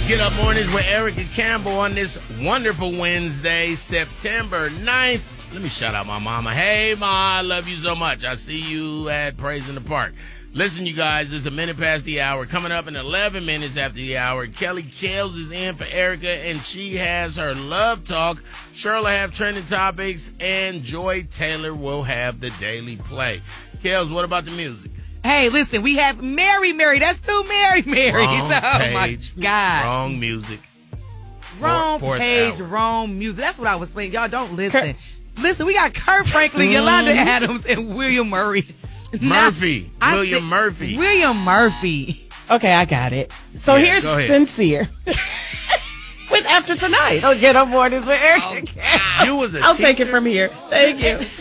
Get Up Mornings with Erica Campbell on this wonderful Wednesday, September 9th. Let me shout out my mama. Hey, Ma, I love you so much. I see you at Praise in the Park. Listen, you guys, it's a minute past the hour. Coming up in 11 minutes after the hour, Kelly Kales is in for Erica, and she has her love talk. Cheryl will have trending topics, and Joy Taylor will have the daily play. Kales, what about the music? Hey, listen, we have Mary. That's too Mary. Wrong Oh, page, my God. wrong music. Wrong Fourth page, hour. wrong music. That's what I was saying. Y'all don't listen. Listen, we got Kurt Franklin, Yolanda Adams, and William Murray. Murphy. Now, William Murphy. William Murphy. Okay, I got it. So Yeah, here's go ahead. Sincere. With After Tonight. I'll Get Up Mornings with Erica. Oh, God. You was a I'll take it teacher? from here. Thank you.